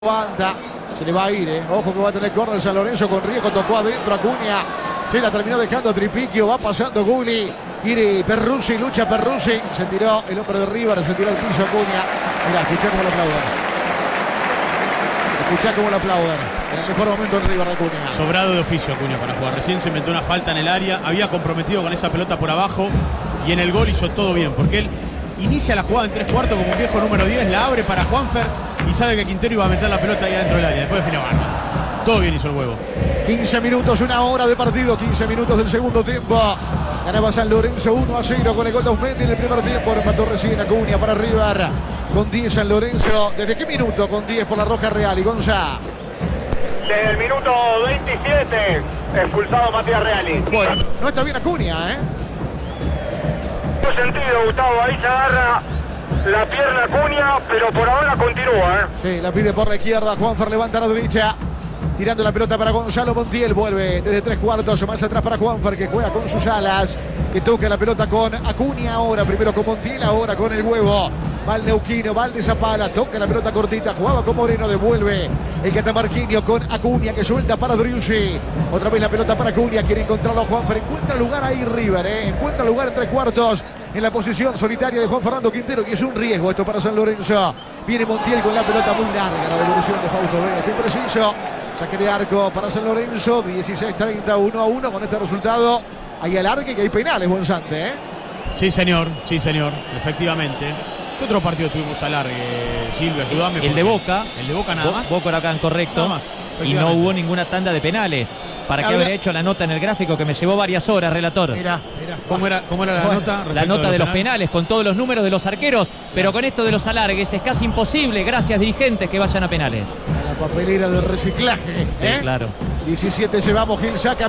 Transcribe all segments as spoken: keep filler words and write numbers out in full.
Banda, se le va a ir, eh. Ojo que va a tener córner San Lorenzo con riesgo, tocó adentro Acuña, se la terminó dejando a Tripiquio, va pasando Gulli, quiere Perruzzi, lucha Perruzzi, se tiró el hombre de River, se tiró al piso Acuña. Mirá, escuchá cómo lo aplauden. Escuchá cómo lo aplauden. En el mejor momento del River de Acuña. Sobrado de oficio Acuña para jugar. Recién se inventó una falta en el área, había comprometido con esa pelota por abajo y en el gol hizo todo bien, porque él inicia la jugada en tres cuartos como un viejo número diez, la abre para Juanfer y sabe que Quintero iba a meter la pelota ahí adentro del área. Después define bárbaro. Todo bien hizo el huevo. quince minutos, una hora de partido, quince minutos del segundo tiempo. Ganaba San Lorenzo uno a cero con el gol de Ausmendi en el primer tiempo. Empató recién Acuña para River. Con diez San Lorenzo. ¿Desde qué minuto? Con diez por la Roja Real y Gonzá. Desde el minuto veintisiete, expulsado Matías Reali. Bueno, no está bien Acuña, ¿eh? No sentido, Gustavo, ahí se agarra la pierna Acuña, pero por ahora continúa, ¿eh? Sí, la pide por la izquierda. Juanfer levanta a la derecha. Tirando la pelota para Gonzalo Montiel. Vuelve desde tres cuartos. Más atrás para Juanfer, que juega con sus alas. Que toca la pelota con Acuña ahora. Primero con Montiel, ahora con el huevo. Va el Neuquino, va el de Zapala. Toca la pelota cortita. Jugaba con Moreno. Devuelve el catamarquino con Acuña, que suelta para Driussi. Otra vez la pelota para Acuña. Quiere encontrarlo a Juanfer. Encuentra lugar ahí River, ¿eh? Encuentra lugar en tres cuartos. En la posición solitaria de Juan Fernando Quintero, que es un riesgo esto para San Lorenzo. Viene Montiel con la pelota muy larga. La devolución de Fausto Vélez. Qué preciso. Saque de arco para San Lorenzo. dieciséis treinta, uno a uno. Con este resultado hay alargue y que hay penales, Bonsante, ¿eh? Sí, señor. Sí, señor. Efectivamente. ¿Qué otro partido tuvimos alargue, Silvio? Ayúdame. El de Boca. El de Boca nada Bo más. Boca Huracán, correcto. Nada más. Y no hubo ninguna tanda de penales. ¿Para qué Habla... haber hecho la nota en el gráfico que me llevó varias horas, relator? Mira, mira. ¿Cómo era, cómo era la Bueno, nota? La nota de, de los penales? penales con todos los números de los arqueros, pero con esto de los alargues es casi imposible, gracias dirigentes, que vayan a penales. La papelera de reciclaje. Sí, ¿eh? claro. diecisiete llevamos, Gil saca,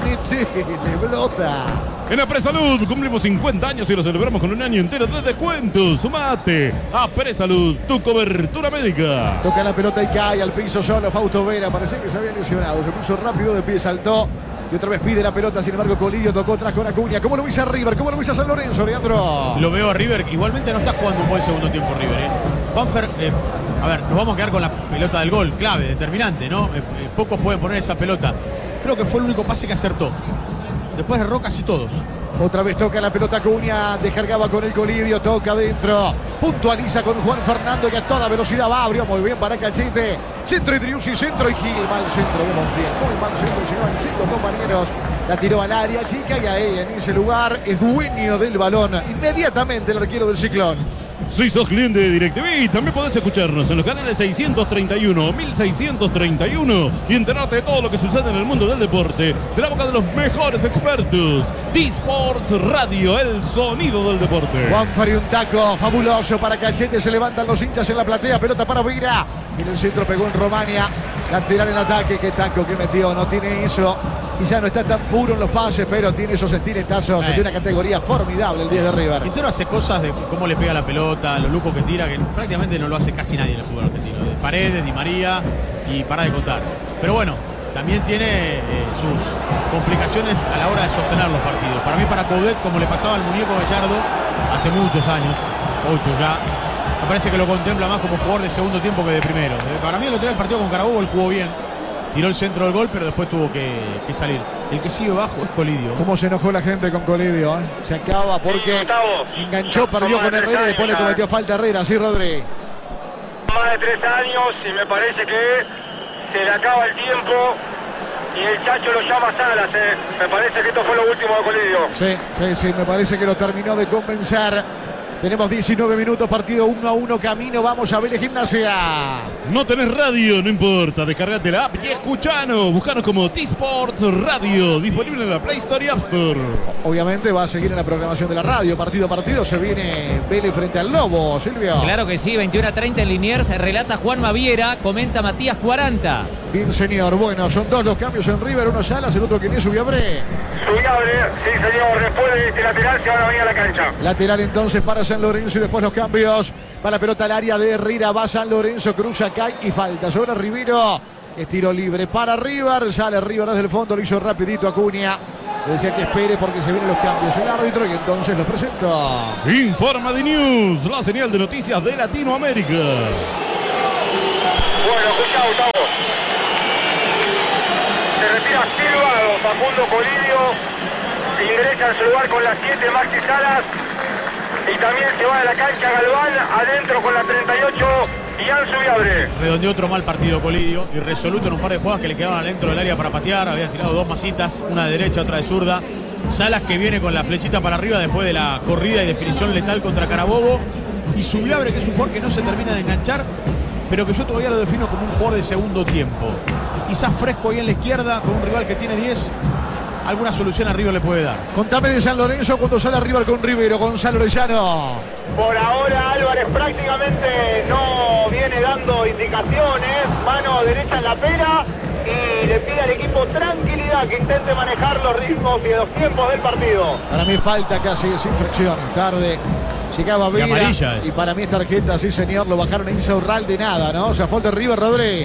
le blota. En Apresalud cumplimos cincuenta años y lo celebramos con un año entero de descuentos. Sumate a Apresalud, tu cobertura médica. Toca la pelota y cae al piso solo Fausto Vera. Parecía que se había lesionado. Se puso rápido de pie, saltó. Y otra vez pide la pelota, sin embargo Colidio tocó atrás con Acuña. ¿Cómo lo viste a River? ¿Cómo lo viste a San Lorenzo, Leandro? Lo veo a River. Igualmente no está jugando un buen segundo tiempo River, ¿eh? Juanfer, eh, a ver, nos vamos a quedar con la pelota del gol. Clave, determinante, ¿no? Eh, eh, pocos pueden poner esa pelota. Creo que fue el único pase que acertó. Después erró casi todos. Otra vez toca la pelota Acuña, descargaba con el Colidio, toca adentro, puntualiza con Juan Fernando que a toda velocidad va, abrió muy bien para Cachete, centro y Driussi, centro y Gil, mal centro de Montiel, muy mal centro, se van cinco compañeros, la tiró al área chica y ahí en ese lugar es dueño del balón, inmediatamente el arquero del Ciclón. Si sos cliente de DirecTV, también podés escucharnos en los canales seiscientos treinta y uno, mil seiscientos treinta y uno y enterarte de todo lo que sucede en el mundo del deporte de la boca de los mejores expertos. D-Sports Radio, el sonido del deporte. Juanfer y un taco fabuloso para Cachete, se levantan los hinchas en la platea, pelota para Vira, y en el centro pegó en Romania, lateral en ataque, qué taco que metió, no tiene eso. Quizá no está tan puro en los pases, pero tiene esos estiletazos eh. de una categoría formidable el diez de River. Quintero hace cosas de cómo le pega la pelota, los lujos que tira, que prácticamente no lo hace casi nadie en el fútbol argentino. De Paredes, Di María y para de contar. Pero bueno, también tiene eh, sus complicaciones a la hora de sostener los partidos. Para mí, para Coudet, como le pasaba al muñeco Gallardo hace muchos años, ocho ya, me parece que lo contempla más como jugador de segundo tiempo que de primero. Para mí el otro día el partido con Carabobo él jugó bien. Tiró el centro del gol, pero después tuvo que, que salir. El que sigue bajo es Colidio. ¿Cómo se enojó la gente con Colidio? ¿eh? Se acaba porque Sí, enganchó, perdió con Herrera y después le cometió falta a Herrera. Sí, Rodri. Más de tres años y me parece que se le acaba el tiempo y el Chacho lo llama a Salas, ¿eh? Me parece que esto fue lo último de Colidio. Sí, sí, sí, me parece que lo terminó de convencer. Tenemos diecinueve minutos, partido uno a uno, camino, vamos a Vélez Gimnasia. No tenés radio, no importa, descargate la app y escuchanos. Buscanos como D-Sports Radio, disponible en la Play Store y App Store. Obviamente va a seguir en la programación de la radio, partido a partido, se viene Vélez frente al Lobo, Silvio. Claro que sí, veintiuno a treinta en Liniers, relata Juan Maviera, comenta Matías cuarenta. Bien, señor, bueno, son dos los cambios en River, uno Salas, el otro que es Subiabre. Subiabre, sí señor, después de este lateral se van a venir a la cancha. Lateral entonces para San Lorenzo y después los cambios. Va la pelota al área de Herrera, va San Lorenzo, cruza, cae y falta sobre Rivero. Es tiro libre para River, sale River desde el fondo, lo hizo rapidito Acuña. Le decía que espere porque se vienen los cambios el árbitro y entonces los presento. Informa de News, la señal de noticias de Latinoamérica. Bueno, escucha, Gustavo. Se retira Silva, Facundo Colidio. Ingresa en su lugar con las siete Maxi Salas. Y también se va de la cancha Galván. Adentro con la treinta y ocho. Ian Subiabre. Redondeó otro mal partido Colidio, irresoluto en un par de jugadas que le quedaban adentro del área para patear. Había tirado dos masitas, una de derecha, otra de zurda. Salas que viene con la flechita para arriba después de la corrida y definición letal contra Carabobo. Y Subiabre, que es un jugador que no se termina de enganchar, pero que yo todavía lo defino como un jugador de segundo tiempo. Quizás fresco ahí en la izquierda, con un rival que tiene diez. Alguna solución a River le puede dar. Contame de San Lorenzo cuando sale River con Rivero, Gonzalo Orellano. Por ahora Álvarez prácticamente no viene dando indicaciones, mano derecha en la pera y le pide al equipo tranquilidad, que intente manejar los ritmos y los tiempos del partido. Para mí falta casi esa infracción, tarde. Llegaba Vera, amarilla es. Y para mí es tarjeta, sí señor, lo bajaron a Insaurral de nada, ¿no? O sea, falta River, Rodri.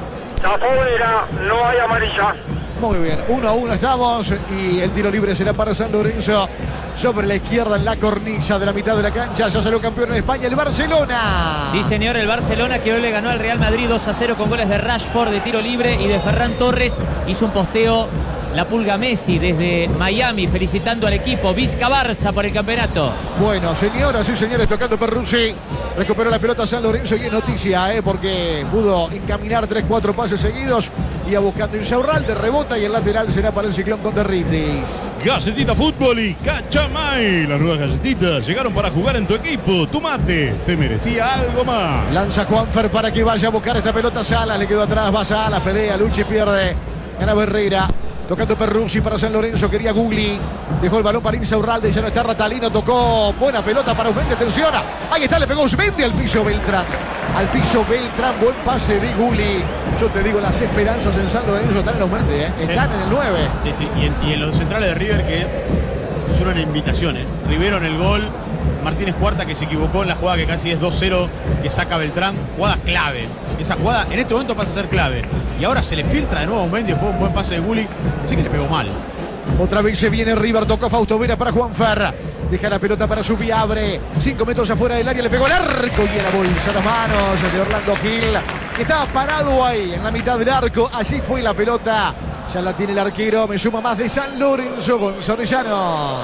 La Vera, no hay amarilla. Muy bien, uno a uno estamos y el tiro libre será para San Lorenzo. Sobre la izquierda, en la cornisa de la mitad de la cancha, ya salió campeón de España, el Barcelona. Sí, señor, el Barcelona que hoy le ganó al Real Madrid dos a cero con goles de Rashford de tiro libre y de Ferran Torres. Hizo un posteo la Pulga Messi desde Miami felicitando al equipo. Vizca Barça por el campeonato. Bueno, señoras y señores, tocando Perruzzi. Recuperó la pelota San Lorenzo y es noticia, ¿eh? Porque pudo encaminar tres cuatro pases seguidos. Iba buscando Insaurral, de rebota y el lateral será para el Ciclón con Derritis. Galletita Fútbol y Cachamay. Las nuevas galletitas llegaron para jugar en tu equipo. Tu mate se merecía algo más. Lanza Juanfer para que vaya a buscar esta pelota Salas. Le quedó atrás, va Salas, pelea, lucha y pierde. Gana Herrera. Tocando Perruzzi para San Lorenzo, quería Gugli. Dejó el balón para Insaurralde, ya no está Ratalino, tocó buena pelota para Usmendi, atención. Ahí está, le pegó Usmendi al piso Beltrán. Al piso Beltrán, buen pase de Gugli. Yo te digo, las esperanzas en San Lorenzo están en Usmendi, ¿eh? Están sí. en el nueve. Sí, sí, y en, y en los centrales de River que es una invitación, ¿eh? Rivero en el gol, Martínez Cuarta que se equivocó en la jugada que casi es dos cero, que saca Beltrán, jugada clave. Esa jugada en este momento pasa a ser clave. Y ahora se le filtra de nuevo a Mendy después de un buen pase de Gulli. Así que le pegó mal. Otra vez se viene River, tocó Fausto Vera para Juanfer. Deja la pelota para Subiabre. Cinco metros afuera del área, le pegó el arco y en la bolsa las manos de Orlando Gil, que estaba parado ahí en la mitad del arco. Allí fue la pelota. Ya la tiene el arquero. Me suma más de San Lorenzo, Gonzalo Orellano.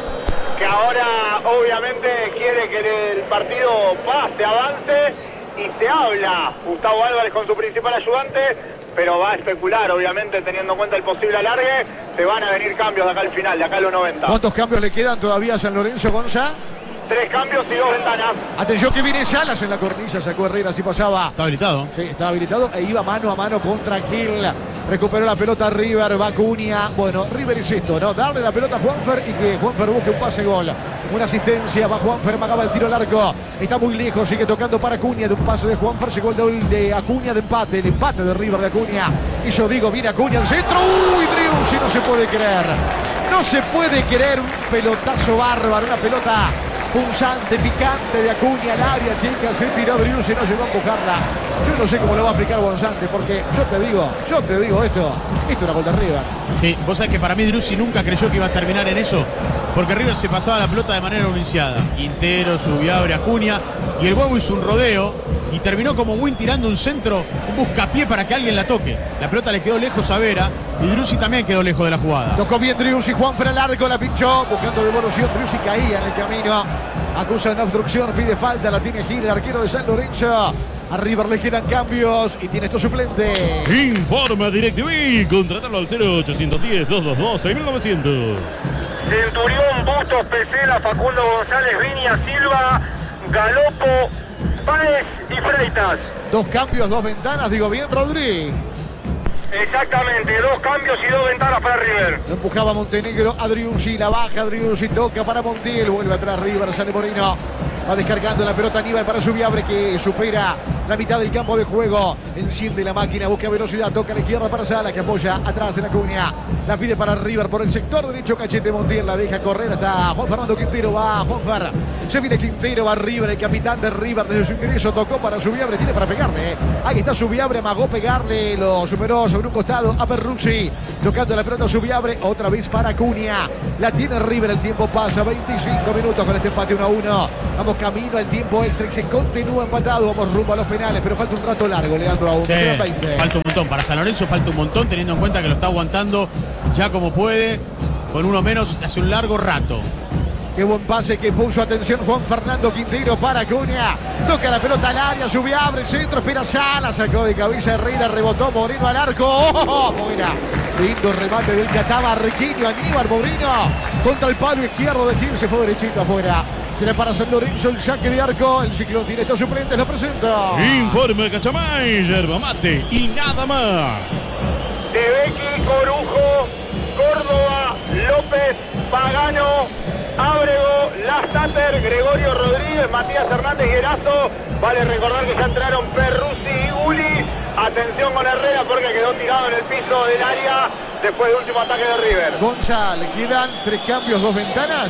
Que ahora obviamente quiere que el partido pase, avance. Y se habla Gustavo Álvarez con su principal ayudante, pero va a especular, obviamente, teniendo en cuenta el posible alargue. Se van a venir cambios de acá al final, de acá a los noventa. ¿Cuántos cambios le quedan todavía a San Lorenzo, Gonza? Tres cambios y dos ventanas. Atención que viene Salas en la cornilla, sacó Herrera, así pasaba. Está habilitado. Sí, estaba habilitado e iba mano a mano contra Gil. Recuperó la pelota River, va Cunha. Bueno, River es esto, ¿no? Darle la pelota a Juanfer y que Juanfer busque un pase gol. Una asistencia, va Juanfer, magaba el tiro al arco. Está muy lejos, sigue tocando para Cunha. De un pase de Juanfer, llegó el gol de Acuña de empate. El empate de River de Acuña. Y yo digo, viene Acuña al centro. ¡Uy, Driussi! No se puede creer. No se puede creer un pelotazo bárbaro, una pelota punzante, picante de Acuña al área, chica, se tiró Driussi, no llegó a empujarla. Yo no sé cómo lo va a aplicar Bonzante, porque yo te digo, yo te digo esto, esto es una gol de River. Sí, vos sabés que para mí Driussi nunca creyó que iba a terminar en eso, porque River se pasaba la pelota de manera iniciada. Quintero, Subiabre, Acuña, y el huevo hizo un rodeo y terminó como Win tirando un centro, un buscapié para que alguien la toque. La pelota le quedó lejos a Vera y Driussi también quedó lejos de la jugada. Tocó bien Driussi, Juanfer al arco, la pinchó, buscando devolución, Driussi caía en el camino. Acusa una obstrucción, pide falta, la tiene Gil, el arquero de San Lorenzo. A River le quedan cambios y tiene esto suplente. Informa DirecTV, contratalo al cero ochocientos diez, doscientos veintidós, seis mil novecientos. Centurión, Bustos, Pesela, Facundo González, Viña, Silva, Galopo, Páez y Freitas. Dos cambios, dos ventanas, digo bien, Rodri. Exactamente, dos cambios y dos ventanas para River. Lo empujaba Montenegro, Driussi, la baja, Driussi toca para Montiel, vuelve atrás River, sale Moreno. Va descargando la pelota Aníbal para Subiabre, que supera la mitad del campo de juego. Enciende la máquina, busca velocidad, toca a la izquierda para Sala, que apoya atrás en la Acuña. La pide para River por el sector derecho, Cachete Montiel, la deja correr hasta Juan Fernando Quintero, va Juanfer. Se viene Quintero, va River, el capitán de River desde su ingreso, tocó para Subiabre, tiene para pegarle. ¿eh? Ahí está Subiabre, amagó pegarle, lo superó sobre un costado a Perruzzi, tocando la pelota Subiabre, otra vez para Acuña. La tiene River, el tiempo pasa, veinticinco minutos con este empate uno a uno. Vamos camino al tiempo extra y se continúa empatado, vamos rumbo a los penales, pero falta un rato largo, Leandro, aún. Sí, falta un montón, para San Lorenzo falta un montón, teniendo en cuenta que lo está aguantando ya como puede, con uno menos hace un largo rato. Qué buen pase que puso, atención Juan Fernando Quintero para Acuña. Toca la pelota al área, sube, abre el centro, espera Sala, sacó de cabeza Herrera, rebotó Moreno al arco. ¡Oh! Fuera. Lindo remate del catamarqueño Aníbal Moreno contra el palo izquierdo de Gil, se fue derechito afuera. Será para San Lorenzo el saque de arco. El Ciclón tiene estos suplentes, lo presenta. Informe Cachamay, yerba mate y nada más. De Becky, Corujo, Córdoba, López, Pagano, Ábrego, Lastater, Gregorio Rodríguez, Matías Hernández y Erazo. Vale recordar que ya entraron Perruzzi y Guli. Atención con Herrera porque quedó tirado en el piso del área después del último ataque de River. Gonza, le quedan tres cambios, dos ventanas.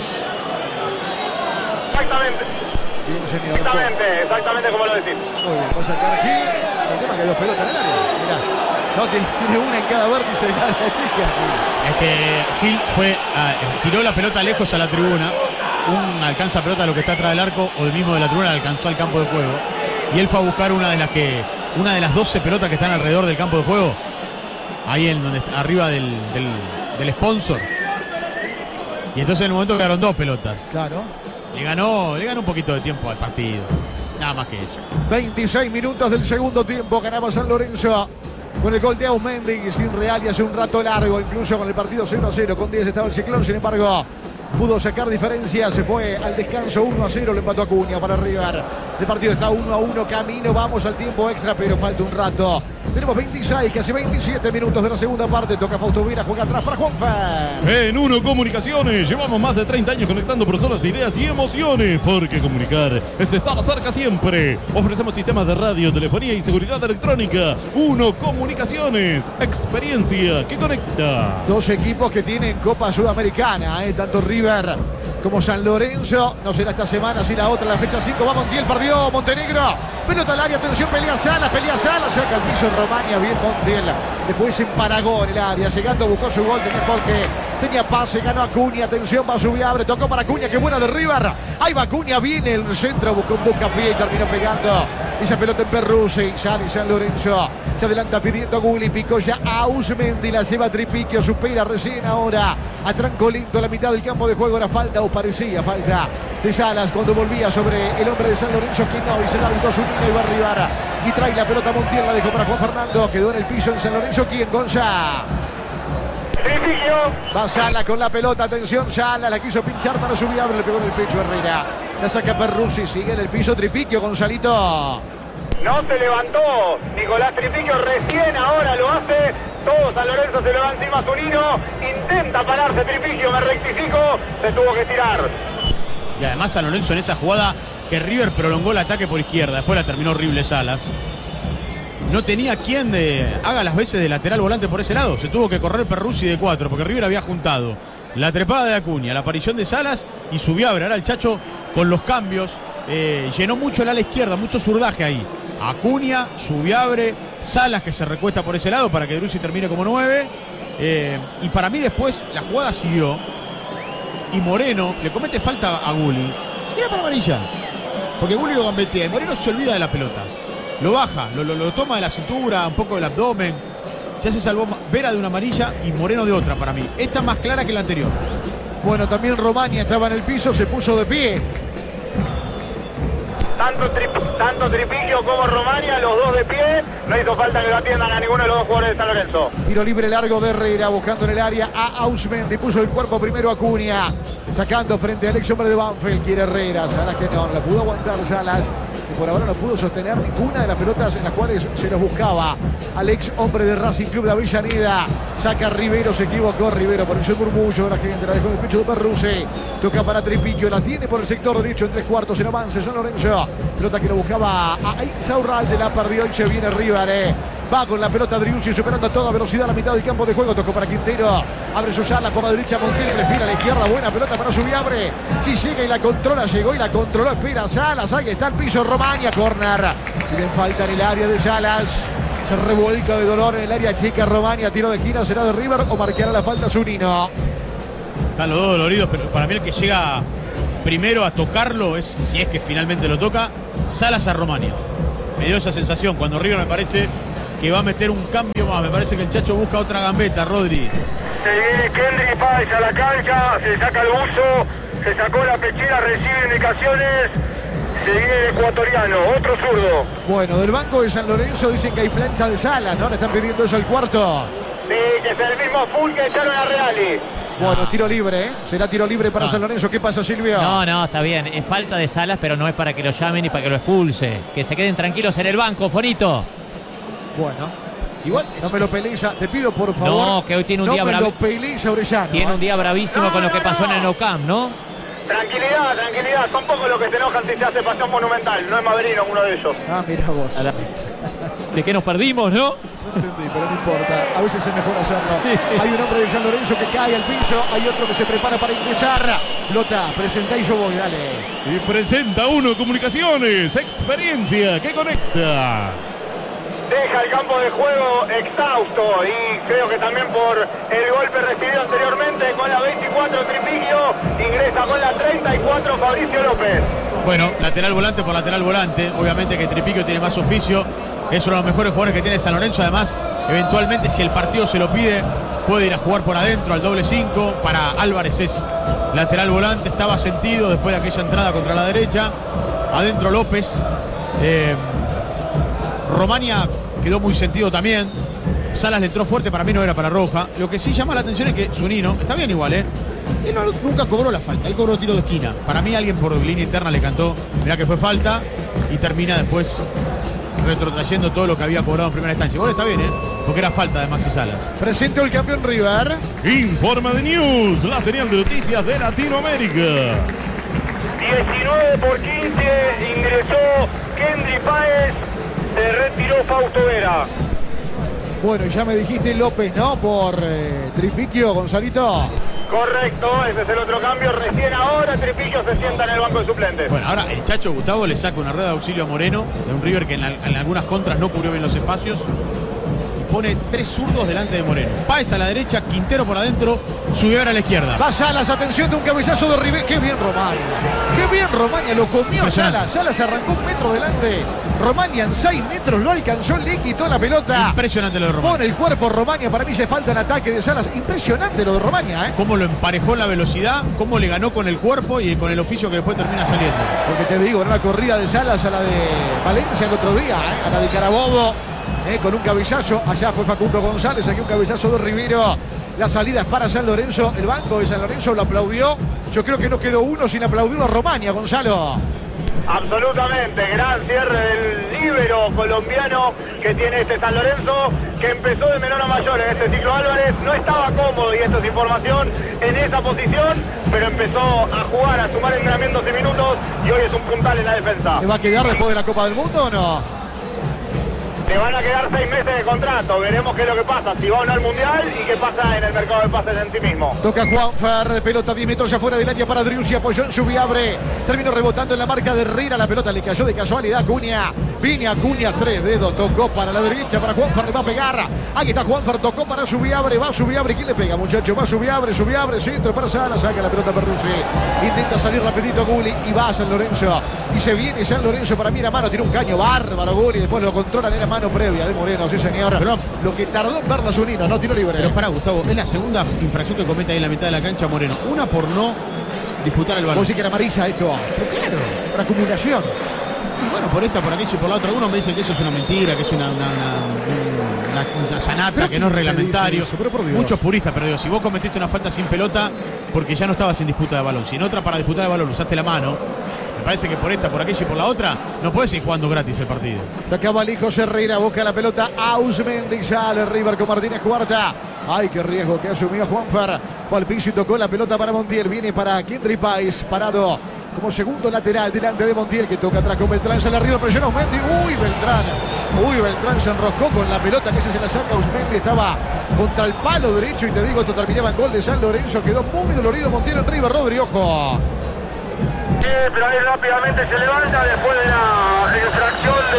Exactamente. Bien, señor. Exactamente, exactamente como lo decís. Muy bien, va a sacar Gil. El tema que hay dos pelotas en el área. Mirá. No, tiene, tiene una en cada vértice de la chica. Es que Gil fue, uh, tiró la pelota lejos a la tribuna. Un alcanza pelota a lo que está atrás del arco, o el mismo de la tribuna alcanzó al campo de juego. Y él fue a buscar una de las que, una de las doce pelotas que están alrededor del campo de juego. Ahí en donde está, arriba del, del, del sponsor. Y entonces en el momento quedaron dos pelotas. Claro. Le ganó, le ganó un poquito de tiempo al partido. Nada más que eso. veintiséis minutos del segundo tiempo, ganaba San Lorenzo con el gol de Ausmendi y sin Real y hace un rato largo, incluso con el partido cero a cero, con diez estaba el Ciclón, sin embargo pudo sacar diferencia, se fue al descanso uno a cero, lo empató Acuña para River. El partido está uno a uno, camino, vamos al tiempo extra, pero falta un rato. Tenemos veintiséis, casi veintisiete minutos de la segunda parte. Toca Fausto Vera, juega atrás para Juanfer. En Uno Comunicaciones llevamos más de treinta años conectando personas, ideas y emociones, porque comunicar es estar cerca siempre. Ofrecemos sistemas de radio, telefonía y seguridad electrónica. Uno Comunicaciones, experiencia que conecta. Dos equipos que tienen Copa Sudamericana, ¿eh? Tanto River como San Lorenzo. No será esta semana, si la otra, la fecha cinco. Va Montiel, perdió Montenegro. Pelota al área, atención, pelea Salas, pelea Salas, saca el piso en Romaña, bien Montiel. Después emparagó en el área, llegando, buscó su gol, tenía porque tenía pase, ganó Acuña, atención, va a subir, abre, tocó para Acuña, qué buena de River. Ahí va Acuña, viene el centro, buscó un buscapié y terminó pegando esa pelota en Perruzzi. Sale San Lorenzo, se adelanta pidiendo Guli, picó ya a Ausmendi, la lleva Tripiquio, supera recién ahora a Trancolito, la mitad del campo de juego. Era falta o parecía falta de Salas cuando volvía sobre el hombre de San Lorenzo, que no, y se la gritó su niña y va a arribar y trae la pelota Montiel, la dejó para Juan Fernando, quedó en el piso en San Lorenzo. ¿Quién? Gonza. Tripiquio. Va Salas con la pelota, atención, Salas la quiso pinchar para subir, abre, le pegó en el pecho Herrera, la saca Perruzzi, sigue en el piso Tripiquio, Gonzalito. No se levantó Nicolás Tripiquio, recién ahora lo hace. Todo San Lorenzo se le va encima a Zunino. Intenta pararse Tripiquio, me rectifico, se tuvo que tirar. Y además San Lorenzo en esa jugada que River prolongó el ataque por izquierda, después la terminó horrible Salas. No tenía quien de, haga las veces de lateral volante por ese lado. Se tuvo que correr Perruzzi de cuatro, porque River había juntado la trepada de Acuña, la aparición de Salas y subió a abrir. Ahora el Chacho con los cambios eh, llenó mucho el ala izquierda, mucho zurdaje ahí. Acuña, Subiabre, Salas que se recuesta por ese lado para que Druzzi termine como nueve. Eh, y para mí después la jugada siguió. Y Moreno le comete falta a Guli. Mira para amarilla. Porque Guli lo gambetea y Moreno se olvida de la pelota. Lo baja, lo, lo, lo toma de la cintura, un poco del abdomen. Ya se salvó Vera de una amarilla y Moreno de otra para mí. Esta más clara que la anterior. Bueno, también Romaña estaba en el piso, se puso de pie. Tanto, tri, tanto Tripiquio como Romaña, los dos de pie. No hizo falta que lo atiendan a ninguno de los dos jugadores de San Lorenzo. Tiro libre largo de Herrera, buscando en el área a Ausmendi. Puso el cuerpo primero a Acuña, sacando frente al ex hombre de Banfield. Quiere Herrera, Salas que no, no la pudo aguantar Salas, que por ahora no pudo sostener ninguna de las pelotas en las cuales se los buscaba al ex hombre de Racing Club de Avellaneda. Saca Rivero, se equivocó Rivero, por eso el murmullo. Ahora que entra, dejó en el pecho de Perruzzi. Toca para Tripiquio, la tiene por el sector derecho en tres cuartos en avance San Lorenzo. Pelota que lo buscaba a Insaurralde, la perdió y se viene River. Eh. Va con la pelota Driussi superando a toda velocidad la mitad del campo de juego. Tocó para Quintero. Abre sus alas por la derecha. Montiel prefiere a la izquierda. Buena pelota para Subiabre. Si llega y la controla, llegó y la controló. Espera Salas. Ahí está el piso. Romaña. Corner. Piden falta en el área de Salas. Se revuelca de dolor en el área chica. Romaña. Tiro de esquina. ¿Será de River o marcará la falta Zunino? Están los dos doloridos, pero para mí el que llega primero a tocarlo es, si es que finalmente lo toca, Salas a Romaña. Me dio esa sensación cuando River me parece que va a meter un cambio más. Me parece que el Chacho busca otra gambeta, Rodri. Se viene Kendry Páez a la cancha, se saca el buzo, se sacó la pechera, recibe indicaciones. Se viene el ecuatoriano, otro zurdo. Bueno, del banco de San Lorenzo dicen que hay plancha de Salas, ¿no? Le están pidiendo eso al cuarto. Sí, que es el mismo full que echaron a Reali. Bueno, tiro libre, ¿eh? Será tiro libre para No. San Lorenzo. ¿Qué pasa, Silvio? No, no, está bien. Es falta de Salas, pero no es para que lo llamen ni para que lo expulse. Que se queden tranquilos en el banco, Fonito. Bueno, Igual, no me lo pelees, te pido por favor. No, que hoy tiene un no día me bravo. lo pelees, Orellano. Tiene ¿eh? un día bravísimo No, con lo no, que pasó no. en el Nou Camp, ¿no? Tranquilidad, tranquilidad. Son pocos los que se enojan si se hace pasión monumental. No es Maverino uno de ellos. Ah, mira vos. A la- ¿De qué nos perdimos, no? No entendí, pero no importa. A veces es mejor hacerlo. Hay un hombre de San Lorenzo que cae al piso. Hay otro que se prepara para ingresar. Lota, presenta y yo voy, dale. Y presenta uno Comunicaciones, experiencia que conecta. Deja el campo de juego exhausto y creo que también por el golpe recibido anteriormente con la veinticuatro Tripigio, ingresa con la treinta y cuatro Fabricio López. Bueno, lateral volante por lateral volante. Obviamente que Tripiquio tiene más oficio. Es uno de los mejores jugadores que tiene San Lorenzo. Además, eventualmente, si el partido se lo pide, puede ir a jugar por adentro al doble cinco. Para Álvarez es lateral volante. Estaba sentido después de aquella entrada contra la derecha. Adentro López. Eh, Romaña quedó muy sentido también. Salas le entró fuerte, para mí no era para roja. Lo que sí llama la atención es que Zunino, está bien igual, ¿eh? Él no- nunca cobró la falta, él cobró tiro de esquina. Para mí alguien por línea interna le cantó, mirá que fue falta, y termina después retrotrayendo todo lo que había cobrado en primera instancia. Igual está bien, ¿eh? Porque era falta de Maxi Salas. Presento el campeón River. Informa de News, la señal de noticias de Latinoamérica. diecinueve por quince, ingresó Kendry Páez, se retiró Fausto Vera. Bueno, ya me dijiste López, ¿no? Por eh, Tripiquio, Gonzalito. Correcto, ese es el otro cambio. Recién ahora Tripigio se sienta en el banco de suplentes. Bueno, ahora el Chacho Gustavo le saca una rueda de auxilio a Moreno, de un River que en, al- en algunas contras no cubrió bien los espacios. Y pone tres zurdos delante de Moreno. Páez a la derecha, Quintero por adentro, Subiera a la izquierda. Va Salas, atención de un cabezazo de River. Qué bien Romaña. Qué bien Romaña, lo comió Impresionante. Salas. Salas arrancó un metro delante. Romaña en seis metros lo alcanzó, le quitó la pelota. Impresionante lo de Romaña. Pone el cuerpo Romaña, para mí se falta el ataque de Salas. Impresionante lo de Romaña, ¿eh? Cómo lo emparejó en la velocidad, cómo le ganó con el cuerpo y con el oficio que después termina saliendo. Porque te digo, en la corrida de Salas a la de Valencia el otro día, ¿eh? A la de Carabobo, ¿eh? Con un cabezazo. Allá fue Facundo González, aquí un cabezazo de Rivero. La salida es para San Lorenzo. El banco de San Lorenzo lo aplaudió. Yo creo que no quedó uno sin aplaudirlo a Romaña, Gonzalo. Absolutamente, gran cierre del líbero colombiano que tiene este San Lorenzo, que empezó de menor a mayor en este ciclo. Álvarez no estaba cómodo, y esto es información, en esa posición, pero empezó a jugar, a sumar entrenamientos y minutos, y hoy es un puntal en la defensa. ¿Se va a quedar después de la Copa del Mundo o no? Le van a quedar seis meses de contrato, veremos qué es lo que pasa, si va o no al Mundial y qué pasa en el mercado de pases en sí mismo. Toca Juanfer, pelota diez metros afuera del área para Driussi, apoyó en Subiabre, terminó rebotando en la marca de Herrera, la pelota le cayó de casualidad a Acuña, viene Acuña, tres dedos, tocó para la derecha, para Juanfer, le va a pegar, ahí está Juanfer, tocó para Subiabre, va Subiabre, ¿quién le pega, muchacho? Va Subiabre, Subiabre, centro para Sala, saca la pelota Perruzzi, intenta salir rapidito Gulli y va a San Lorenzo, y se viene San Lorenzo, para mí era mano, tiene un caño bárbaro Gulli, después lo controlan, era mano previa de Moreno, sí señor, Pero- lo que tardó en verla Zunino, no tiro libre. Pero para Gustavo, es la segunda infracción que comete ahí en la mitad de la cancha Moreno. Una por no disputar el balón. Vos sí que era amarilla esto, Pero claro. por acumulación. Y bueno, por esta, por aquella y por la otra. Algunos me dicen que eso es una mentira, que es una, una, una, una- una sanata, Pero que no es ¿quién te reglamentario. dice eso? Pero por Dios. Muchos puristas, pero digo, si vos cometiste una falta sin pelota, porque ya no estabas en disputa de balón. Si en otra para disputar el balón usaste la mano, me parece que por esta, por aquella y por la otra, no puedes ir jugando gratis el partido. Sacaba Lijo Herrera, busca la pelota Ausmendi, sale River con Martínez Cuarta. Ay, qué riesgo que asumió Juanfer. Fue al piso y tocó la pelota para Montiel. Viene para Kendry Páez, parado como segundo lateral delante de Montiel, que toca atrás con Beltrán. Sale arriba, presiona Ausmendi. Uy, Beltrán. Uy, Beltrán se enroscó con la pelota que se la saca Usmendi, estaba contra el palo derecho y te digo, esto terminaba en gol de San Lorenzo, quedó muy dolorido Montiel en River, Rodri, ojo. Sí, pero ahí rápidamente se levanta después de la infracción de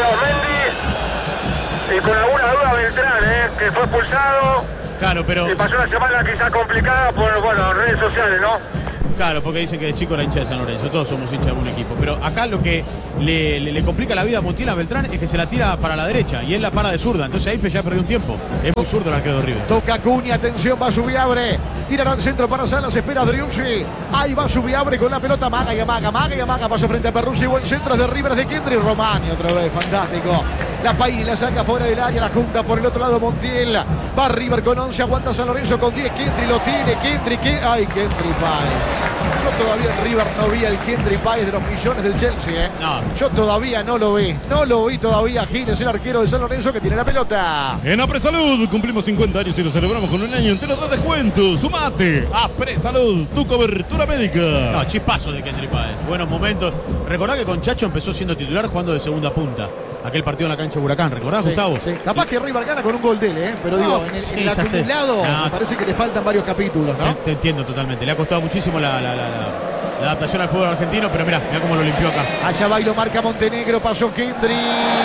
Osmendi y con alguna duda Beltrán, eh, que fue expulsado. Claro, pero... Y pasó una semana quizás complicada por, bueno, redes sociales, ¿no? Claro, porque dicen que de chico era hincha de San Lorenzo, todos somos hinchas de algún equipo. Pero acá lo que le, le, le complica la vida a Montiel a Beltrán es que se la tira para la derecha y él la para de zurda. Entonces ahí ya perdió un tiempo. Es muy zurdo el arquero de River. Toca Acuña, atención, va Subiabre. Tiran al centro para Salas, espera Driussi. Ahí va Subiabre con la pelota, maga y amaga, maga y amaga. Pasó frente a Perruzzi, buen centro de River, de Kendry Romani otra vez, fantástico. La Paini la saca fuera del área, la junta por el otro lado Montiel. Va River con once, aguanta San Lorenzo con diez. Kendry lo tiene, Kendry, que ay, Kendry Páez. Yo todavía en River no vi al Kendry Páez de los millones del Chelsea, ¿eh? No. Yo todavía no lo vi, no lo vi todavía. Giles, el arquero de San Lorenzo que tiene la pelota. En Apresalud cumplimos cincuenta años y lo celebramos con un año entero de descuentos. Sumate. Apresalud, tu cobertura médica. No, chispazo de Kendry Páez. Buenos momentos. Recordá que con Chacho empezó siendo titular jugando de segunda punta. Aquel partido en la cancha de Huracán, ¿recordás, Sí, Gustavo? sí. Capaz que River gana con un gol de él, ¿eh? Pero digo, No, en el, sí, en el ya sé. acumulado No. me parece que le faltan varios capítulos, Te, ¿no? te entiendo totalmente. Le ha costado muchísimo la, la, la, la, la adaptación al fútbol argentino, pero mirá, mirá cómo lo limpió acá. Allá va y lo marca Montenegro, pasó Kendry,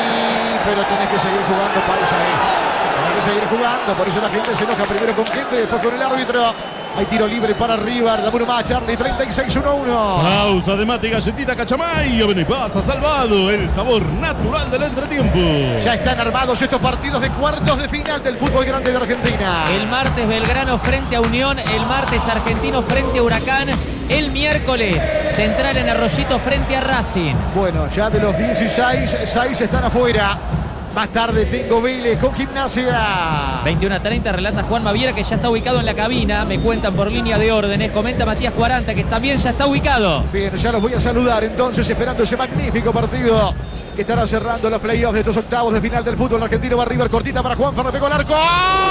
pero tenés que seguir jugando, pausa ahí. Tenés que seguir jugando, por eso la gente se enoja primero con Kendry, después con el árbitro. Hay tiro libre para River, dame uno más, Charlie, treinta y seis uno uno. Pausa de mate, galletita Cachamay. Ven y pasa, salvado. El sabor natural del entretiempo. Ya están armados estos partidos de cuartos de final del fútbol grande de Argentina. El martes Belgrano frente a Unión, el martes Argentino frente a Huracán, el miércoles Central en Arroyito frente a Racing. Bueno, ya de los dieciséis, seis están afuera. Más tarde tengo Vélez con Gimnasia. veintiuno a treinta relata Juan Maviera, que ya está ubicado en la cabina. Me cuentan por línea de órdenes. Comenta Matías Cuaranta, que también ya está ubicado. Bien, ya los voy a saludar entonces, esperando ese magnífico partido que estará cerrando los playoffs de estos octavos de final del fútbol argentino. Va River, cortita para Juan Fernández, pegó el arco.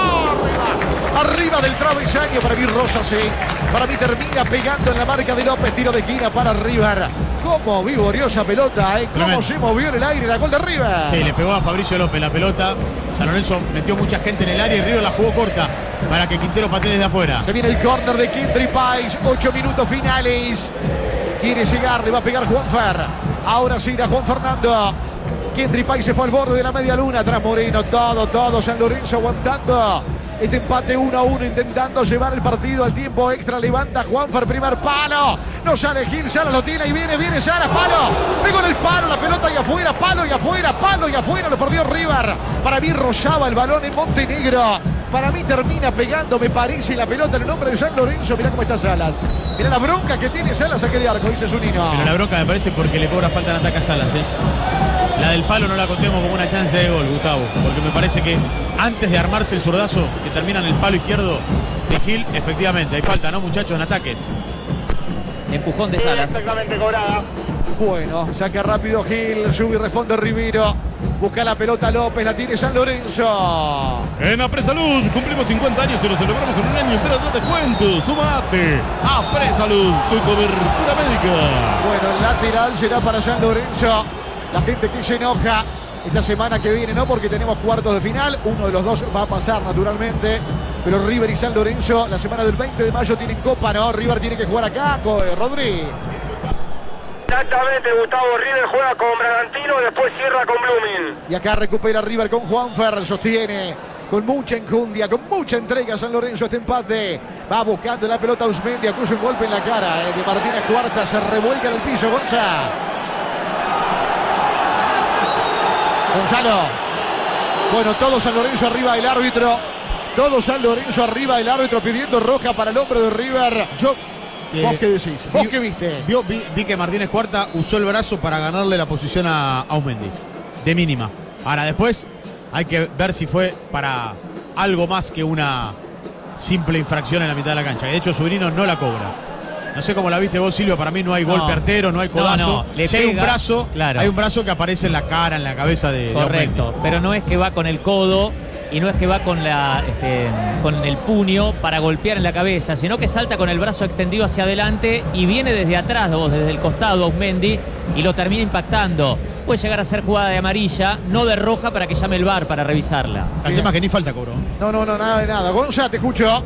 Arriba, arriba del travesaño, para mí Rosa, sí. Para mí termina pegando en la marca de López, tiro de esquina para River. Cómo vivoreó esa pelota, ¿eh? Cómo Tremendo. se movió en el aire la gol de River. Sí, le pegó a Fabricio López la pelota. San Lorenzo metió mucha gente en el área y River la jugó corta para que Quintero patee desde afuera. Se viene el córner de Kendry Páez, ocho minutos finales. Quiere llegar, le va a pegar Juanfer. Ahora sí irá Juan Fernando. Kendry Páez se fue al borde de la media luna. Tras Moreno, todo, todo. San Lorenzo aguantando este empate uno a uno, intentando llevar el partido al tiempo extra. Levanta Juanfer, primer palo. No sale Gil, Salas lo tiene y viene, viene Salas, palo. Pegó en el palo, la pelota y afuera, palo y afuera, palo y afuera. Lo perdió River. Para mí rozaba el balón en Montenegro. Para mí termina pegando, me parece, la pelota en el nombre de San Lorenzo. Mirá cómo está Salas. Mirá la bronca que tiene Salas, saque de arco, dice Zunino. Pero la bronca me parece porque le cobra falta en ataque a Salas, ¿eh? La del palo no la contemos como una chance de gol, Gustavo, porque me parece que antes de armarse el zurdazo que termina en el palo izquierdo de Gil, efectivamente, hay falta, ¿no, muchachos, en ataque? Empujón de Sí, Salas. exactamente cobrada. Bueno, saca rápido Gil, sube y responde Rivero. Busca la pelota López, la tiene San Lorenzo. En Apresalud cumplimos cincuenta años y lo celebramos con un año entero de descuentos. Sumate. Apresalud, tu cobertura médica. Bueno, el lateral será para San Lorenzo. La gente que se enoja esta semana que viene, ¿no? Porque tenemos cuartos de final. Uno de los dos va a pasar naturalmente. Pero River y San Lorenzo la semana del veinte de mayo tienen copa, ¿no? River tiene que jugar acá, con Rodri. Exactamente, Gustavo. River juega con Bragantino, después cierra con Blooming. Y acá recupera River con Juanfer, sostiene con mucha enjundia, con mucha entrega San Lorenzo este empate. Va buscando la pelota Usmendi, acusa un golpe en la cara eh, de Martínez Cuarta, se revuelca en el piso, Gonza. Gonzalo. Bueno, todo San Lorenzo arriba del árbitro. Todo San Lorenzo arriba del árbitro pidiendo roja para el hombre de River. Yo... ¿Vos qué decís? ¿Vos vi, qué viste? Vio, vi, vi que Martínez Cuarta usó el brazo para ganarle la posición a, a Osmendi, de mínima. Ahora después hay que ver si fue para algo más que una simple infracción en la mitad de la cancha. De hecho, Sobrino no la cobra. No sé cómo la viste vos, Silvio, para mí no hay No. golpe artero, no hay codazo. No, no, le Si hay un pega, brazo, claro. hay un brazo que aparece en la cara, en la cabeza de, de Correcto, Osmendi. pero no es que va con el codo y no es que va con, la, este, con el puño para golpear en la cabeza, sino que salta con el brazo extendido hacia adelante y viene desde atrás o desde el costado Auzmendi y lo termina impactando. Puede llegar a ser jugada de amarilla, no de roja, para que llame el V A R para revisarla. El tema que ni falta cobró. No, no, no, nada de nada. Gonza, te escucho.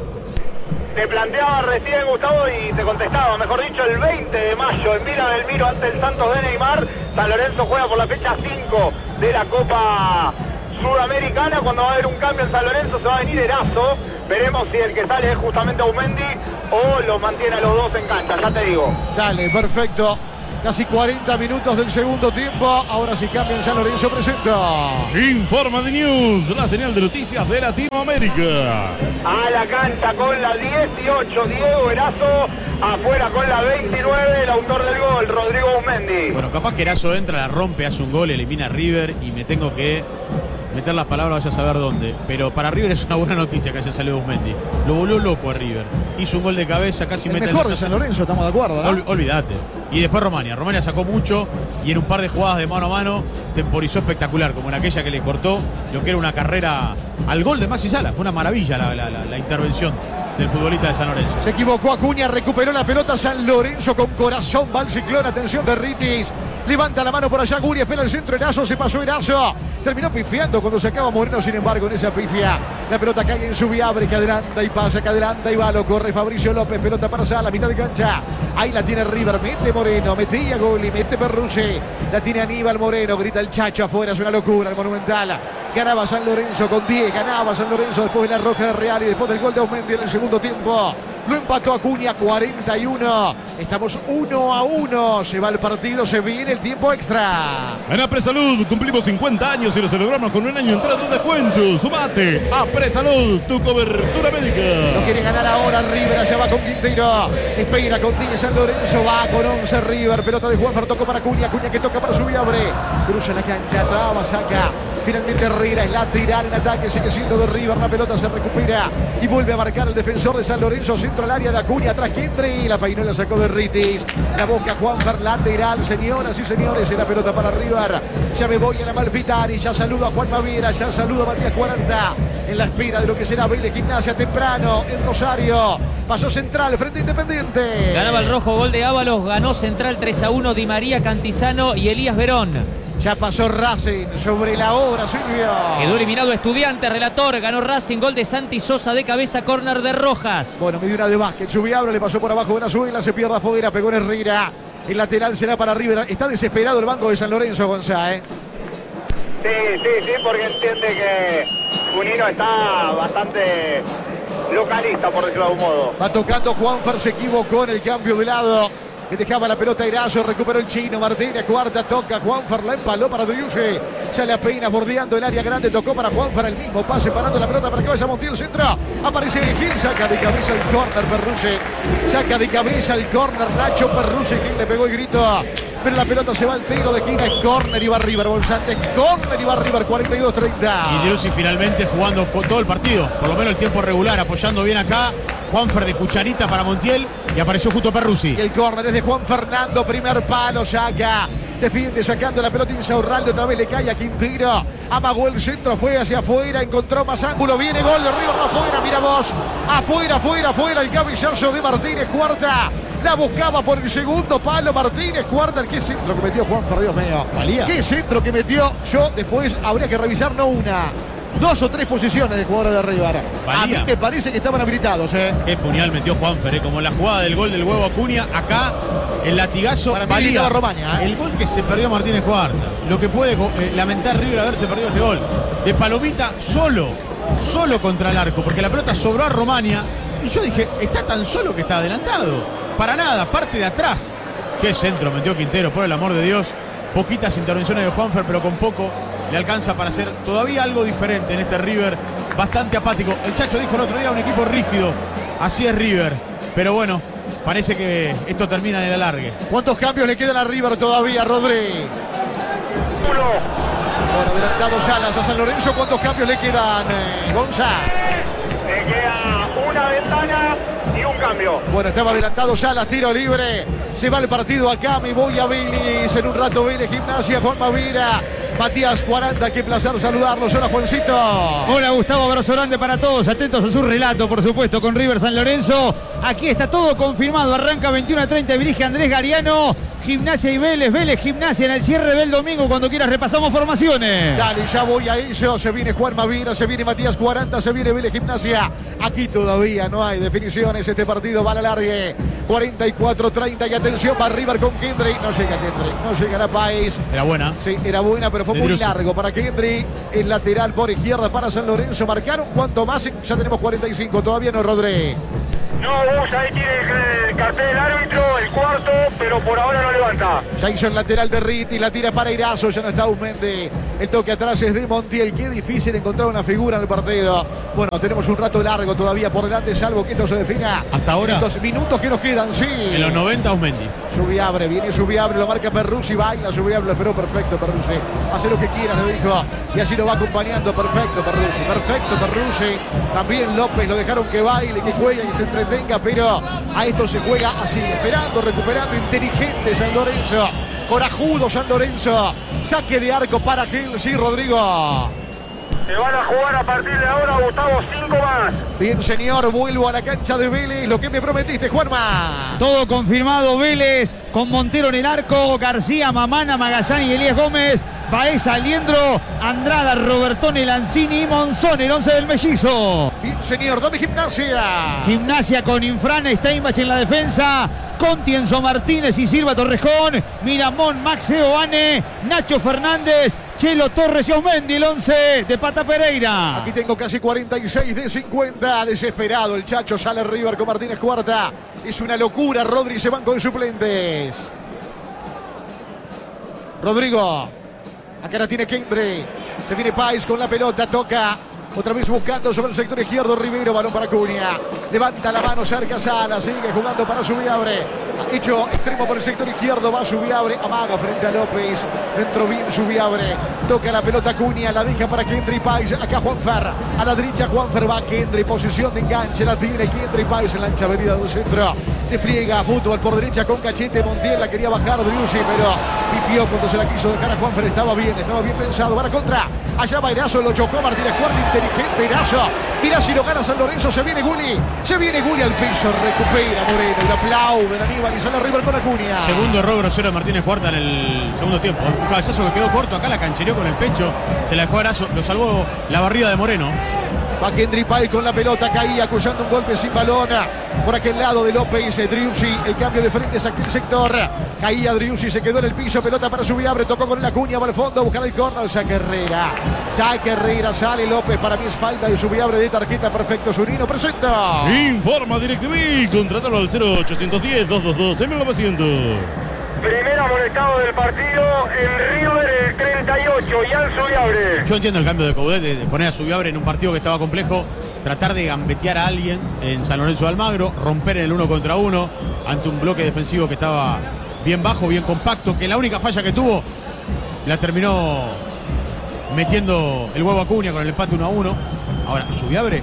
Te planteaba recién, Gustavo, y te contestaba, mejor dicho, el veinte de mayo en Vila Belmiro ante el Santos de Neymar. San Lorenzo juega por la fecha cinco de la Copa Sudamericana. Cuando va a haber un cambio en San Lorenzo se va a venir Erazo. Veremos si el que sale es justamente Auzmendi o los mantiene a los dos en cancha, ya te digo. Dale, perfecto. Casi cuarenta minutos del segundo tiempo. Ahora sí cambia en San Lorenzo, presenta Informa de News, la señal de noticias de Latinoamérica. A la cancha con la dieciocho, Diego Erazo. Afuera con la veintinueve, el autor del gol, Rodrigo Auzmendi. Bueno, capaz que Erazo entra, la rompe, hace un gol, elimina a River y me tengo que meter las palabras, vaya a saber dónde. Pero para River es una buena noticia que haya salido Auzmendi. Lo volvió loco a River. Hizo un gol de cabeza, casi el mete mejor el de San Lorenzo, estamos de acuerdo, ¿no? Ol, olvídate. Y después Romania. Romania sacó mucho y en un par de jugadas de mano a mano temporizó espectacular, como en aquella que le cortó lo que era una carrera al gol de Maxi Sala. Fue una maravilla la, la, la, la intervención del futbolista de San Lorenzo. Se equivocó Acuña, recuperó la pelota San Lorenzo con corazón, va el ciclón, atención de Ritis, levanta la mano por allá, Guri, espera el centro, Erazo, se pasó Erazo, terminó pifiando cuando sacaba Moreno, sin embargo en esa pifia, la pelota cae en Subiabre, que adelanta y pasa, que adelanta y va, lo corre Fabricio López, pelota para Sala, mitad de cancha, ahí la tiene River, mete Moreno, metía Goli, mete Perrucci, la tiene Aníbal Moreno, grita el Chacho afuera, es una locura el Monumental, ganaba San Lorenzo con diez, ganaba San Lorenzo después de la roja de Real y después del gol de Auzmendi en el segundo tiempo. Lo empató Acuña, cuarenta y uno. Estamos uno a uno. Se va el partido, se viene el tiempo extra. En Apresalud cumplimos cincuenta años y lo celebramos con un año entrado de descuento. Sumate a Apresalud, tu cobertura médica. Lo quiere ganar ahora River, allá va con Quintero. Espera con diez San Lorenzo, va con once River. Pelota de Juanfer, tocó para Acuña. Acuña que toca para Subiabre. Cruza la cancha, traba, saca. Finalmente Herrera es lateral en ataque, sigue siendo de River. La pelota se recupera y vuelve a marcar el defensor de San Lorenzo. Centro al área de Acuña, atrás Kendry. La peinó y la sacó de Ritis. La boca Juanfer, lateral, señoras y señores. Y la pelota para River. Ya me voy a la Malfitani. Ya saludo a Juan Maviera. Ya saludo a Matías cuarenta. En la espera de lo que será Vélez Gimnasia temprano en Rosario. Pasó Central frente a Independiente. Ganaba el rojo, gol de Ábalos. Ganó Central tres a uno. Di María, Cantizano y Elías Verón. Ya pasó Racing sobre la hora, Silvio. Quedó eliminado Estudiantes, relator. Ganó Racing, gol de Santi Sosa de cabeza, córner de Rojas. Bueno, me dio una de básquet. Subiabra le pasó por abajo de la suela, se pierde afuera, pegó en Herrera. El lateral será para River. Está desesperado el banco de San Lorenzo, González. Sí, sí, sí, porque entiende que Cunino está bastante localista, por decirlo de algún modo. Va tocando Juanfer, se equivocó en el cambio de lado. Que dejaba la pelota Erazo, recuperó el chino, Martínez, cuarta, toca, Juanfer, la empaló para Driussi, sale apenas bordeando el área grande, tocó para Juanfer, el mismo pase, parando la pelota para que vaya Montiel, centro, aparece Gil, saca de cabeza el córner, Perrucci, saca de cabeza el córner, Nacho Perrucci, quien le pegó el grito, pero la pelota se va al tiro de esquina, es córner y va River, Bolsante, córner y va River, cuarenta y dos treinta. Y Driussi finalmente jugando con todo el partido, por lo menos el tiempo regular, apoyando bien acá, Juanfer de cucharita para Montiel y apareció justo Perrucci. Y el córner es de Juan Fernando, primer palo, saca, defiende sacando la pelota Insaurralde, otra vez le cae a Quintero, amagó el centro, fue hacia afuera, encontró más ángulo, viene gol de River, afuera, mira vos, afuera, afuera, afuera, el cabezazo de Martínez, cuarta, la buscaba por el segundo palo, Martínez, cuarta, qué centro que metió Juanfer, Dios mío, valía. Qué centro que metió, yo después habría que revisar no una, dos o tres posiciones de jugadores de River. Valía. A mí me parece que estaban habilitados, ¿eh? Qué puñal metió Juanfer, ¿eh? Como la jugada del gol del huevo Acuña, acá el latigazo Para mí valía. gritaba Romania, ¿eh? El gol que se perdió Martínez Cuarta. Lo que puede eh, lamentar River haberse perdido este gol. De Palomita solo, solo contra el arco, porque la pelota sobró a Romania. Y yo dije, está tan solo que está adelantado. Para nada, parte de atrás. Qué centro metió Quintero, por el amor de Dios. Poquitas intervenciones de Juanfer, pero con poco le alcanza para hacer todavía algo diferente en este River, bastante apático. El Chacho dijo el otro día, un equipo rígido, así es River, pero bueno, parece que esto termina en el alargue. ¿Cuántos cambios le quedan a River todavía, Rodri? Uno. Bueno, adelantado Salas a San Lorenzo, ¿cuántos cambios le quedan, eh, Gonza? Le queda una ventana y un cambio. Bueno, estaba adelantado Salas, tiro libre, se va el partido acá, me voy a Vélez, en un rato Vélez Gimnasia, Juan Mavira, Matías cuarenta, qué placer saludarlos. Hola, Juancito. Hola, Gustavo, abrazo grande para todos. Atentos a su relato, por supuesto, con River San Lorenzo. Aquí está todo confirmado. Arranca veintiuno a treinta, dirige Andrés Gariano. Gimnasia y Vélez, Vélez, Gimnasia en el cierre del domingo. Cuando quieras repasamos formaciones. Dale, ya voy a ello. Se viene Juan Mavira, se viene Matías cuarenta, se viene Vélez, Gimnasia. Aquí todavía no hay definiciones. Este partido va a la largue. cuarenta y cuatro treinta y atención, va River con Kendry. No llega Kendry, no llegará Páez. Era buena. Sí, era buena, pero fue De muy Drusi. largo para Kendry. El lateral por izquierda para San Lorenzo. Marcaron cuanto más. Ya tenemos cuarenta y cinco. Todavía no, Rodri. No, Gus, ahí tiene el cartel del árbitro, el cuarto, pero por ahora no levanta. Ya hizo el lateral de Ritti, la tira para Irazo, ya no está Aumendi. El toque atrás es de Montiel. Qué difícil encontrar una figura en el partido. Bueno, tenemos un rato largo todavía por delante, salvo que esto se defina. Hasta ahora. Estos minutos que nos quedan, sí. En los noventa, Aumendi. Subiabre, viene Subiabre, lo marca Perruzzi, baila Subiabre, lo esperó perfecto Perruzzi. Hace lo que quieras, le dijo. Y así lo va acompañando, perfecto Perruzzi, perfecto Perruzzi. También López, lo dejaron que baile, que juegue y se entretenga, pero a esto se juega así, esperando, recuperando, inteligente San Lorenzo. Corajudo San Lorenzo. Saque de arco para Gil, sí, Rodrigo. Se van a jugar a partir de ahora, Gustavo, cinco más. Bien, señor, vuelvo a la cancha de Vélez. Lo que me prometiste, Juanma. Todo confirmado, Vélez con Montero en el arco, García, Mamana, Magallán y Elías Gómez, Baeza, Aliendro, Andrada, Robertone, Lanzini y Monzón, el once del mellizo. Bien, señor, dame Gimnasia. Gimnasia con Infrana, Steinbach en la defensa, Conti, Enzo Martínez y Silva Torrejón, Miramón, Maxeo Ane, Nacho Fernández, Chelo Torres y Aumendi, el once de Pata Pereira. Aquí tengo casi cuarenta y seis de cincuenta. Desesperado el Chacho, sale River con Martínez cuarta. Es una locura, Rodri se van con suplentes. Rodrigo. Acá la tiene Kendry. Se viene Páez con la pelota, toca. Otra vez buscando sobre el sector izquierdo Rivero, balón para Cunha. Levanta la mano cerca Sala, sigue jugando para Subiabre. Hecho extremo por el sector izquierdo, va Subiabre, amaga frente a López. Dentro bien Subiabre. Toca la pelota Cunha, la deja para Kendry Páez. Acá Juanfer. A la derecha Juanfer va Kendry, posición de enganche, la tiene Kendry Páez en la ancha avenida del centro. Despliega fútbol por derecha con Cachete. Montiel la quería bajar Driussi, pero pifió cuando se la quiso dejar a Juanfer. Estaba bien, estaba bien pensado. Va a la contra. Allá va Irazo, lo chocó Martínez Cuarta, inteligente Irazo. Mirá si lo gana San Lorenzo, se viene Gulli. Se viene Gulli al piso, recupera Moreno y lo aplauden Aníbal y sale River con Acuña. Segundo error grosero de Martínez Cuarta en el segundo tiempo. Un cabezazo que quedó corto, acá la canchereó con el pecho. Se la dejó a Arazo, lo salvó la barrida de Moreno. Va Kendry Páez con la pelota, caía acusando un golpe sin balón. Por aquel lado de López, Driussi, el cambio de frente es aquel sector. Caía Driussi, se quedó en el piso, pelota para Subiabre, tocó con la Acuña, va al fondo, buscar el córner, saque Herrera. Saque Herrera, sale López, para mí es falta de Subiabre de tarjeta, perfecto, Zurino, presenta. Informa DirecTV, contratalo al cero ochocientos diez, doscientos veintidós, mil novecientos. Primer amonestado del partido en River, el treinta y ocho, Ian Subiabre. Yo entiendo el cambio de Coudet, de poner a Subiabre en un partido que estaba complejo, tratar de gambetear a alguien en San Lorenzo de Almagro, romper en el uno contra uno ante un bloque defensivo que estaba bien bajo, bien compacto, que la única falla que tuvo la terminó metiendo el huevo Acuña con el empate uno a uno. Ahora, Subiabre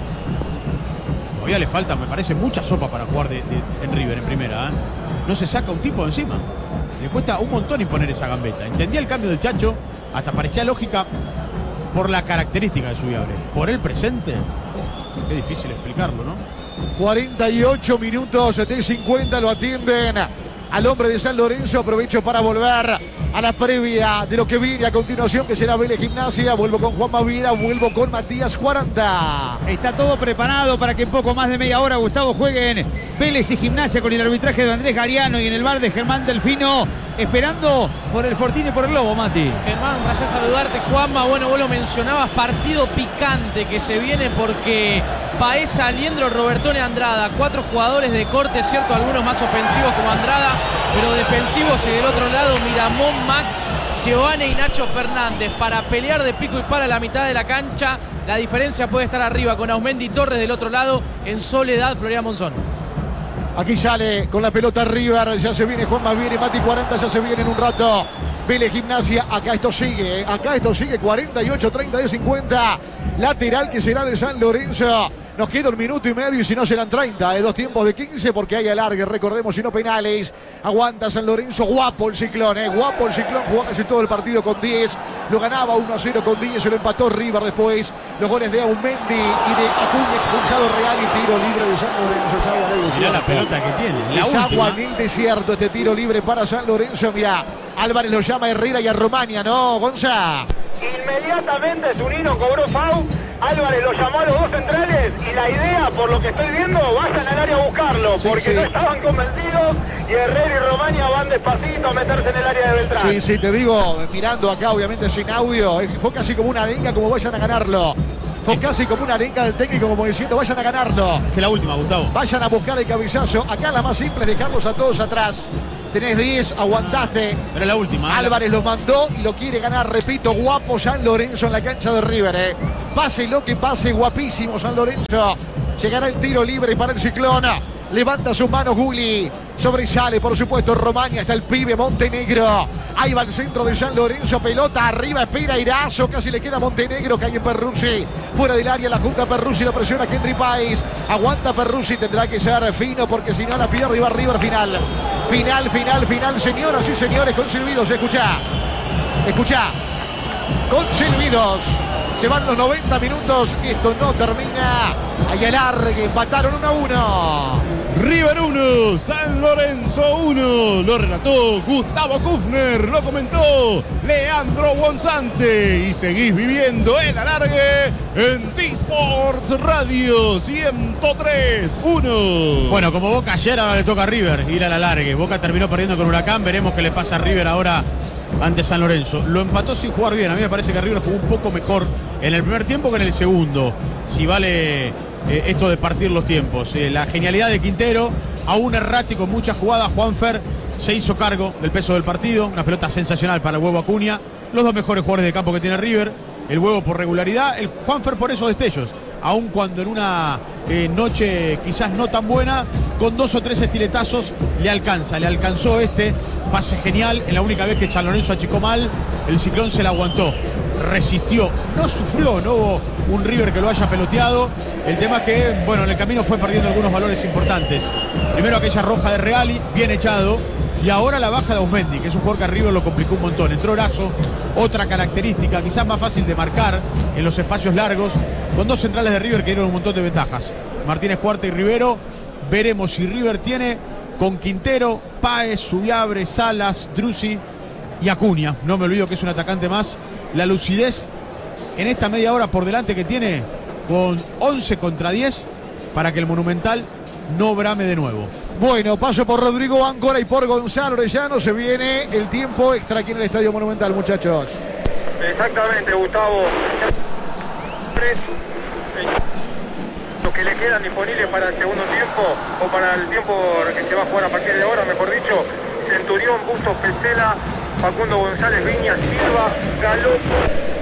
todavía le falta, me parece, mucha sopa para jugar de, de, en River en primera, ¿eh? No se saca un tipo de encima. Le cuesta un montón imponer esa gambeta. Entendía el cambio del Chacho, hasta parecía lógica por la característica de Subiabre. Por el presente, qué difícil explicarlo, ¿no? cuarenta y ocho minutos de cincuenta, lo atienden al hombre de San Lorenzo. Aprovecho para volver a la previa de lo que viene a continuación, que será Vélez Gimnasia. Vuelvo con Juan Mavira, vuelvo con Matías cuarenta. Está todo preparado para que en poco más de media hora, Gustavo, jueguen Vélez y Gimnasia con el arbitraje de Andrés Gariano y en el bar de Germán Delfino, esperando por el Fortín y por el Globo, Mati. Germán, un placer saludarte. Juanma, bueno, vos lo mencionabas, partido picante que se viene porque Baeza, Aliendro, Robertone, Andrada, cuatro jugadores de corte, cierto, algunos más ofensivos como Andrada, pero defensivos, y del otro lado Miramón, Max, Giovanni y Nacho Fernández para pelear de pico y para la mitad de la cancha. La diferencia puede estar arriba con Aumendi Torres, del otro lado en soledad Florian Monzón. Aquí sale con la pelota River, ya se viene Juan Mavira y Mati cuarenta, ya se viene en un rato. Vélez Gimnasia, acá esto sigue, ¿eh? Acá esto sigue, cuarenta y ocho treinta de cincuenta. Lateral que será de San Lorenzo. Nos queda un minuto y medio y si no serán treinta, de ¿eh? Dos tiempos de quince porque hay alargue, recordemos, y no penales. Aguanta San Lorenzo, guapo el Ciclón, ¿eh? Guapo el Ciclón, jugó casi todo el partido con diez. Lo ganaba uno a cero con diez, se lo empató River después. Los goles de Aumendi y de Acuña, expulsado Real y tiro libre de San Lorenzo. Es agua en el Mirá la desierto. pelota que tiene. La Es agua última. en el desierto este tiro libre para San Lorenzo. Mirá, Álvarez lo llama a Herrera y a Romagna, ¿no, Gonza? Inmediatamente Zunino cobró foul. Álvarez lo llamó a los dos centrales y la idea, por lo que estoy viendo, vayan al área a buscarlo, Sí, porque sí. no estaban convencidos y Herrera y Romagna van despacito a meterse en el área de Beltrán. Sí, sí, te digo, mirando acá, obviamente sin audio, eh, fue casi como una arenga, como vayan a ganarlo. Fue casi como una arenga del técnico, como diciendo, vayan a ganarlo. Que la última, Gustavo. Vayan a buscar el cabezazo. Acá la más simple es dejarlos a todos atrás. Tenés diez, aguantaste. Pero la última. Álvarez lo mandó y lo quiere ganar, repito, guapo San Lorenzo en la cancha de River, eh. Pase lo que pase, guapísimo San Lorenzo. Llegará el tiro libre para el Ciclón. Levanta sus manos Gulli. Sobresale, por supuesto, Romagna. Está el pibe Montenegro. Ahí va el centro de San Lorenzo. Pelota arriba, espera Irazo. Casi le queda Montenegro. Cae en Perruzzi. Fuera del área la junta Perruzzi. Lo presiona Kendry Páez. Aguanta Perruzzi. Tendrá que ser fino porque si no la pierde y va River final. Final, final, final, señoras y señores. Con silbidos, escuchá. Escuchá. Con silbidos. Se van los noventa minutos. Esto no termina. Hay alargue. Empataron uno a uno. River uno, San Lorenzo uno. Lo relató Gustavo Kufner, lo comentó Leandro Bonzante. Y seguís viviendo el alargue en T-Sports Radio ciento tres uno. Bueno, como Boca ayer, ahora le toca a River ir al alargue. Boca terminó perdiendo con Huracán. Veremos qué le pasa a River ahora ante San Lorenzo. Lo empató sin jugar bien. A mí me parece que River jugó un poco mejor en el primer tiempo que en el segundo. Si vale eh, esto de partir los tiempos. Eh, la genialidad de Quintero, aún errático en muchas jugadas. Juanfer se hizo cargo del peso del partido. Una pelota sensacional para el Huevo Acuña. Los dos mejores jugadores de campo que tiene River. El Huevo por regularidad. El Juanfer por esos destellos. Aun cuando en una eh, noche quizás no tan buena, con dos o tres estiletazos le alcanza, le alcanzó este pase genial. En la única vez que San Lorenzo achicó mal, el Ciclón se la aguantó, resistió, no sufrió, no hubo un River que lo haya peloteado. El tema es que, bueno, en el camino fue perdiendo algunos valores importantes. Primero aquella roja de Reali, bien echado. Y ahora la baja de Aumendi, que es un jugador que a River lo complicó un montón. Entró Erazo, otra característica, quizás más fácil de marcar en los espacios largos, con dos centrales de River que dieron un montón de ventajas. Martínez Cuarta y Rivero. Veremos si River tiene con Quintero, Páez, Subiabre, Salas, Druzzi y Acuña. No me olvido que es un atacante más. La lucidez en esta media hora por delante que tiene con once contra diez para que el Monumental no brame de nuevo. Bueno, paso por Rodrigo Áncora y por Gonzalo Orellano. Se viene el tiempo extra aquí en el Estadio Monumental, muchachos. Exactamente, Gustavo. Tres. Lo que le quedan disponibles para el segundo tiempo, o para el tiempo que se va a jugar a partir de ahora, mejor dicho. Centurión, Bustos, Pesela, Facundo González, Viña, Silva, Galopo.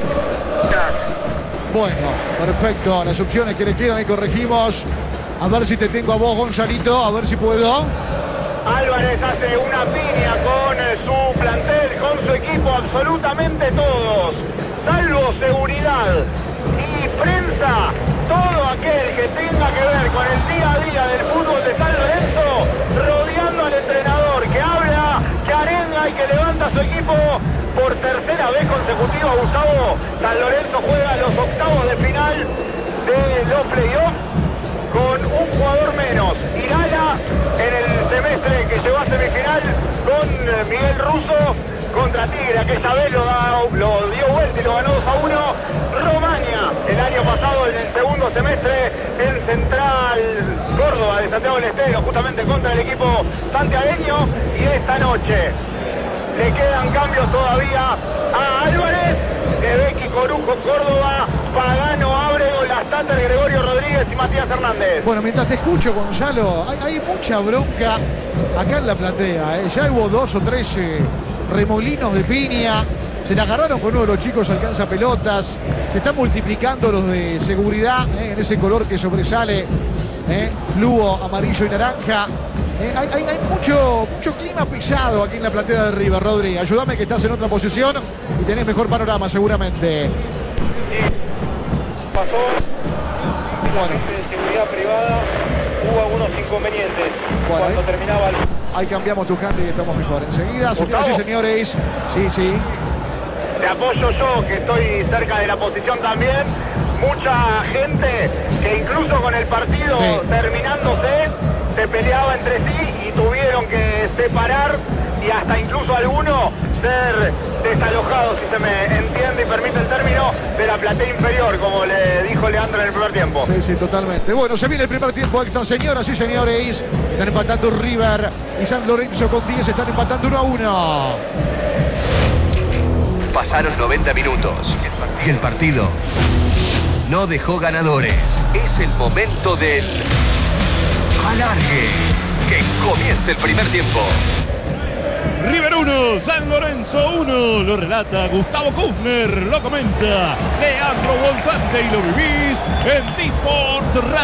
Bueno, perfecto. Las opciones que le quedan y corregimos. A ver si te tengo a vos, Gonzalito, a ver si puedo. Álvarez hace una piña con su plantel, con su equipo, absolutamente todos, salvo seguridad y prensa, todo aquel que tenga que ver con el día a día del fútbol de San Lorenzo, rodeando al entrenador que habla, que arenga y que levanta a su equipo por tercera vez consecutiva. Gustavo, San Lorenzo juega los octavos de final de los playoffs con un jugador menos. Irala en el semestre que llegó a semifinal con Miguel Russo contra Tigre. Aquella vez lo, da, lo dio vuelta y lo ganó dos a uno. Romagna el año pasado en el segundo semestre en Central Córdoba de Santiago del Estero, justamente contra el equipo santiagueño. Y esta noche le quedan cambios todavía a Álvarez, Becky, Corujo, Córdoba, Pagano, Ábrego, Lastater, Gregorio Rodríguez y Matías Hernández. Bueno, mientras te escucho, Gonzalo, hay, hay mucha bronca acá en la platea. ¿eh? Ya hubo dos o tres eh, remolinos de piña. Se la agarraron con uno de los chicos, alcanza pelotas. Se están multiplicando los de seguridad ¿eh? en ese color que sobresale, ¿eh? fluo, amarillo y naranja. Eh, hay, hay, hay mucho, mucho clima pesado aquí en la platea de River, Rodri. Ayúdame que estás en otra posición y tenés mejor panorama seguramente. Pasó. Bueno. De seguridad privada hubo algunos inconvenientes Bueno, cuando ahí, terminaba el... ahí cambiamos tu handy y estamos mejor. Enseguida, señoras y señores. Sí, sí. Te apoyo yo, que estoy cerca de la posición también. Mucha gente que incluso con el partido Sí. terminándose se peleaba entre sí y tuvieron que separar y hasta incluso algunos ser desalojados, si se me entiende y permite el término, de la platea inferior, como le dijo Leandro en el primer tiempo. Sí, sí, totalmente. Bueno, se viene el primer tiempo extra, señoras y señores. Están empatando River y San Lorenzo con diez. Están empatando uno a uno. Pasaron noventa minutos y el partido no dejó ganadores. Es el momento del alargue. Que comience el primer tiempo. River uno, San Lorenzo uno. Lo relata Gustavo Kufner, lo comenta Leandro Bolsante y lo vivís en D-Sport Radio.